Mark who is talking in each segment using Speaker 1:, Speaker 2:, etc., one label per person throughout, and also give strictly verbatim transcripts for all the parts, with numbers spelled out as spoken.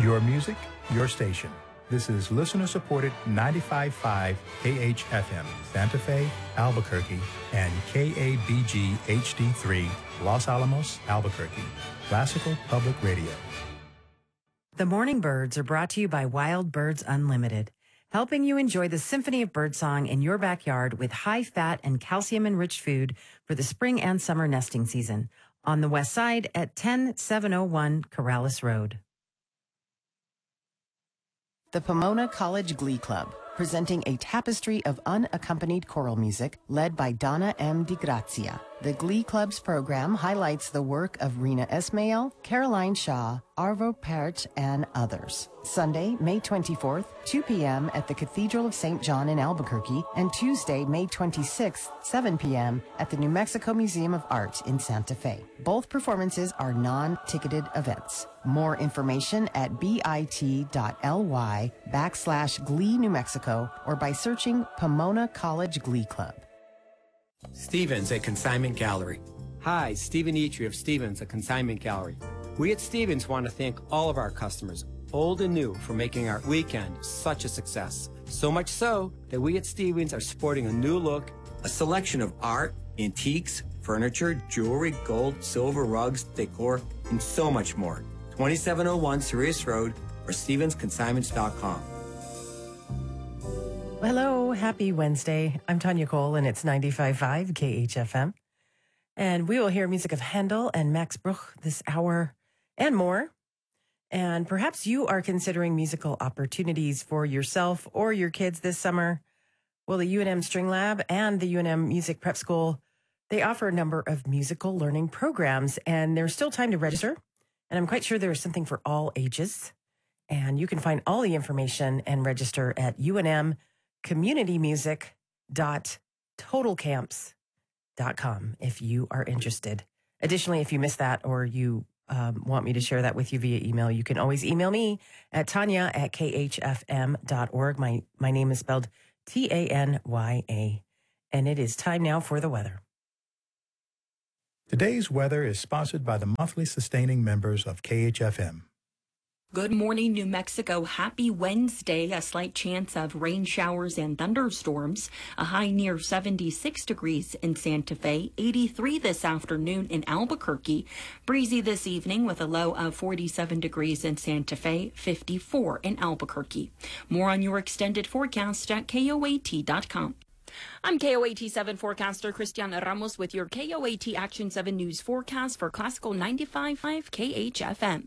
Speaker 1: Your music, your station. This is listener-supported ninety-five point five K H F M, Santa Fe, Albuquerque, and K A B G H D three, Los Alamos, Albuquerque. Classical Public Radio.
Speaker 2: The Morning Birds are brought to you by Wild Birds Unlimited, helping you enjoy the symphony of birdsong in your backyard with high-fat and calcium-enriched food for the spring and summer nesting season. On the west side at ten seven oh one Corrales Road.
Speaker 3: The Pomona College Glee Club, presenting a tapestry of unaccompanied choral music led by Donna M. DiGrazia. The Glee Club's program highlights the work of Rena Esmail, Caroline Shaw, Arvo Pärt, and others. Sunday, May twenty-fourth, two p.m. at the Cathedral of Saint John in Albuquerque, and Tuesday, May twenty-sixth, seven p.m. at the New Mexico Museum of Art in Santa Fe. Both performances are non-ticketed events. More information at bit.ly backslash Glee New Mexico or by searching Pomona College Glee Club.
Speaker 4: Stevens, a consignment gallery. Hi, Stephen Eitri of Stevens, a consignment gallery. We at Stevens want to thank all of our customers, old and new, for making our weekend such a success. So much so that we at Stevens are sporting a new look, a selection of art, antiques, furniture, jewelry, gold, silver, rugs, decor, and so much more. twenty-seven oh one Sirius Road or Stevens Consignments dot com.
Speaker 5: Hello, happy Wednesday. I'm Tanya Cole, and it's ninety-five point five K H F M. And we will hear music of Handel and Max Bruch this hour and more. And perhaps you are considering musical opportunities for yourself or your kids this summer. Well, the U N M String Lab and the U N M Music Prep School, they offer a number of musical learning programs, and there's still time to register. And I'm quite sure there is something for all ages. And you can find all the information and register at U N M community music dot total camps dot com if you are interested. Additionally, if you missed that or you um, want me to share that with you via email, you can always email me at Tanya at K H F M dot org. My, my name is spelled T A N Y A. And it is time now for the weather.
Speaker 1: Today's weather is sponsored by the monthly sustaining members of K H F M.
Speaker 6: Good morning, New Mexico. Happy Wednesday. A slight chance of rain showers and thunderstorms. A high near seventy-six degrees in Santa Fe. eighty-three this afternoon in Albuquerque. Breezy this evening with a low of forty-seven degrees in Santa Fe. fifty-four in Albuquerque. More on your extended forecast at K O A T dot com. I'm K O A T seven forecaster Cristiana Ramos with your K O A T Action seven News forecast for Classical ninety-five point five K H F M.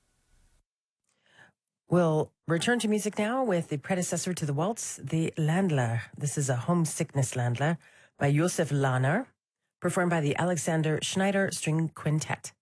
Speaker 5: We'll return to music now with the predecessor to the waltz, the Landler. This is a homesickness Landler by Josef Lahner, performed by the Alexander Schneider String Quintet.